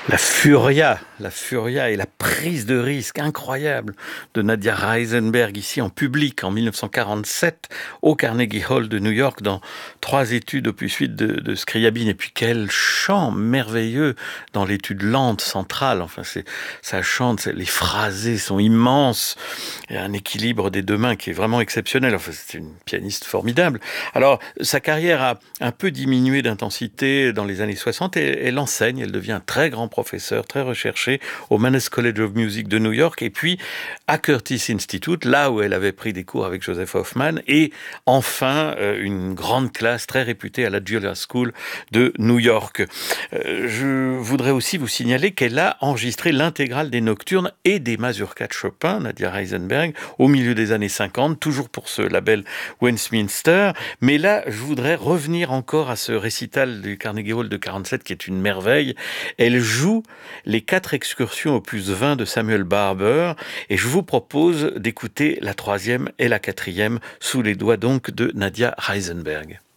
La furia et la prise de risque incroyable de Nadia Reisenberg ici en public en 1947 au Carnegie Hall de New York dans 3 études opus 8 de Scriabine. Et puis quel chant merveilleux dans l'étude lente centrale. Enfin, ça chante, les phrasés sont immenses. Il y a un équilibre des deux mains qui est vraiment exceptionnel. Enfin, c'est une pianiste formidable. Alors, sa carrière a un peu diminué d'intensité dans les années 60 et elle enseigne. Elle devient un très grand professeur, très recherché au Mannes College of Music de New York et puis à Curtis Institute, là où elle avait pris des cours avec Joseph Hoffman et enfin une grande classe très réputée à la Juilliard School de New York. Je voudrais aussi vous signaler qu'elle a enregistré l'intégrale des nocturnes et des mazurkas de Chopin, Nadia Reisenberg, au milieu des années 50, toujours pour ce label Westminster. Mais là, je voudrais revenir encore à ce récital du Carnegie Hall de 47 qui est une merveille. Elle joue les 4 excursions opus 20 de Samuel Barber et je vous propose d'écouter la 3e et la 4e sous les doigts donc de Nadia Reisenberg.